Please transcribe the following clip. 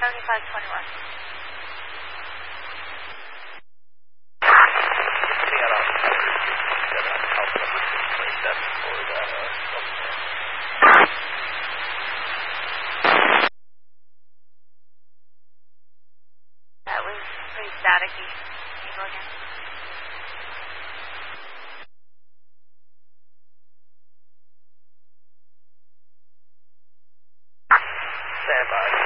7521. That was pretty staticky. Can you go again? Stand by.